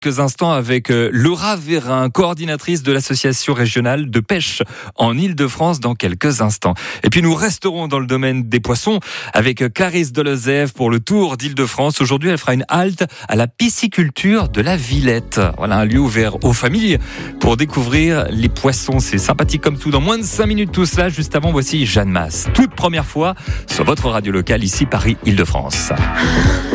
Quelques instants avec Laura Vérin, coordinatrice de l'association régionale de pêche en Île-de-France dans quelques instants. Et puis nous resterons dans le domaine des poissons avec Clarisse Delezève pour le tour d'Île-de-France. Aujourd'hui, elle fera une halte à la pisciculture de la Villette. Voilà, un lieu ouvert aux familles pour découvrir les poissons. C'est sympathique comme tout. Dans moins de 5 minutes tout cela. Juste avant, voici Jeanne Masse. Toute première fois sur votre radio locale ici Paris Île-de-France.